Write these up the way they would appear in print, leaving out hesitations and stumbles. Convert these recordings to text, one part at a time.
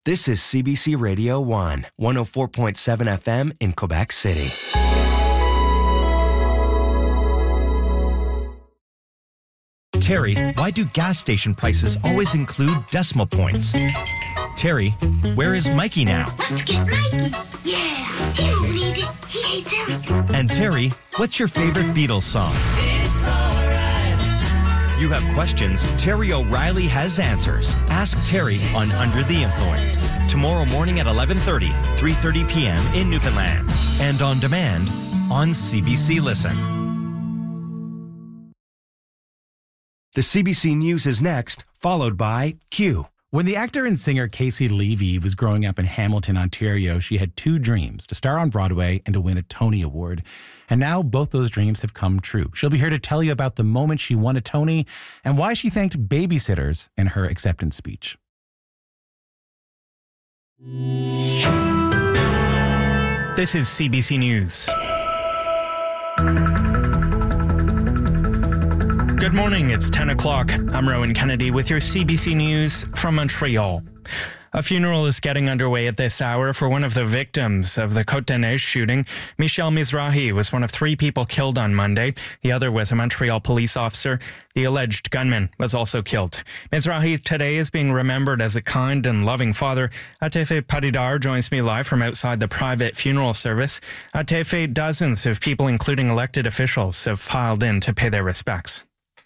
This is CBC Radio 1, 104.7 FM in Quebec City. Terry, why do gas station prices always include decimal points? Terry, where is Mikey now? Let's get Mikey. Yeah, he'll read it. He hates everything. And Terry, what's your favorite Beatles song? It's alright. You have questions, Terry O'Reilly has answers. Ask Terry on Under the Influence. Tomorrow morning at 11:30, 3:30 p.m. in Newfoundland. And on demand on CBC Listen. The CBC News is next, followed by Q. When the actor and singer Casey Levy was growing up in Hamilton, Ontario, she had two dreams, to star on Broadway and to win a Tony Award. And now both those dreams have come true. She'll be here to tell you about the moment she won a Tony and why she thanked babysitters in her acceptance speech. This is CBC News. Good morning, it's 10 o'clock. I'm Rowan Kennedy with your CBC News from Montreal. A funeral is getting underway at this hour for one of the victims of the Côte-des-Neiges shooting. Michel Mizrahi was one of three people killed on Monday. The other was a Montreal police officer. The alleged gunman was also killed. Mizrahi today is being remembered as a kind and loving father. Atefe Padidar joins me live from outside the private funeral service. Atefe, dozens of people, including elected officials, have filed in to pay their respects.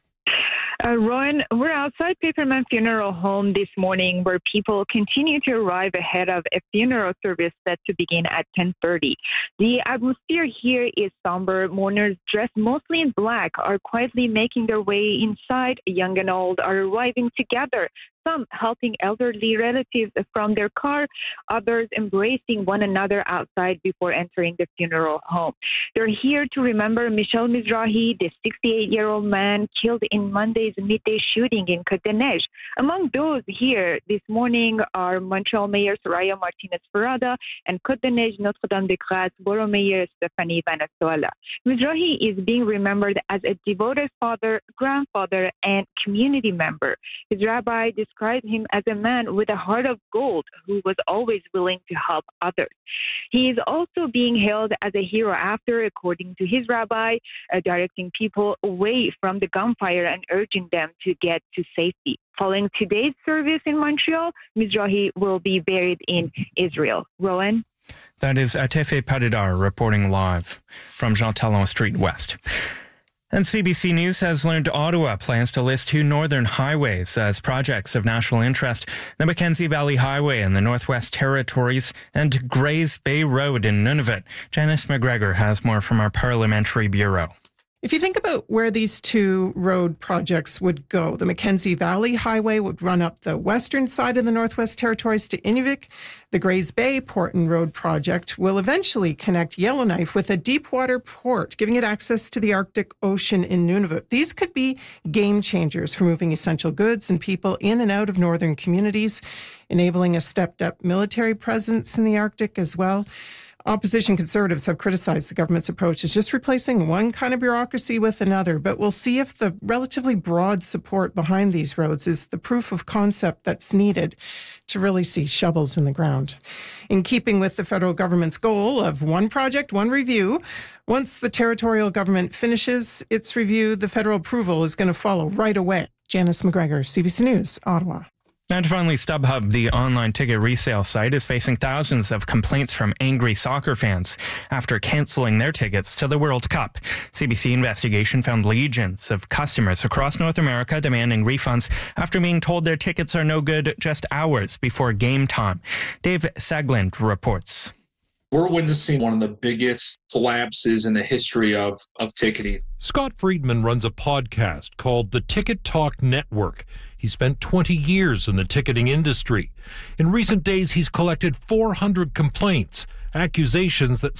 Rowan, we're outside Paperman Funeral Home this morning where people continue to arrive ahead of a funeral service set to begin at 10:30. The atmosphere here is somber. Mourners dressed mostly in black are quietly making their way inside. Young and old are arriving together, some helping elderly relatives from their car, others embracing one another outside before entering the funeral home. They're here to remember Michel Mizrahi, the 68-year-old man killed in Monday's midday shooting in Côte-des-Neiges. Among those here this morning are Montreal Mayor Soraya Martinez-Ferrada and Côte-des-Neiges Notre-Dame-de-Grâce Borough Mayor Stephanie Vanastola. Mizrahi is being remembered as a devoted father, grandfather, and community member. His rabbi described him as a man with a heart of gold who was always willing to help others. He is also being hailed as a hero after, according to his rabbi, directing people away from the gunfire and urging them to get to safety. Following today's service in Montreal, Mizrahi will be buried in Israel. Rowan? That is Atefe Padidar reporting live from Jean Talon Street West. And CBC News has learned Ottawa plans to list two northern highways as projects of national interest, the Mackenzie Valley Highway in the Northwest Territories and Grays Bay Road in Nunavut. Janice McGregor has more from our Parliamentary Bureau. If you think about where these two road projects would go, the Mackenzie Valley Highway would run up the western side of the Northwest Territories to Inuvik. The Grays Bay Port and Road project will eventually connect Yellowknife with a deepwater port, giving it access to the Arctic Ocean in Nunavut. These could be game changers for moving essential goods and people in and out of northern communities, enabling a stepped-up military presence in the Arctic as well. Opposition Conservatives have criticized the government's approach as just replacing one kind of bureaucracy with another, but we'll see if the relatively broad support behind these roads is the proof of concept that's needed to really see shovels in the ground. In keeping with the federal government's goal of one project, one review, once the territorial government finishes its review, the federal approval is going to follow right away. Janice McGregor, CBC News, Ottawa. And finally, StubHub, the online ticket resale site, is facing thousands of complaints from angry soccer fans after cancelling their tickets to the World Cup. CBC investigation found legions of customers across North America demanding refunds after being told their tickets are no good just hours before game time. Dave Sagland reports. We're witnessing one of the biggest collapses in the history of ticketing. Scott Friedman runs a podcast called the Ticket Talk Network. He spent 20 years in the ticketing industry. In recent days, he's collected 400 complaints, accusations that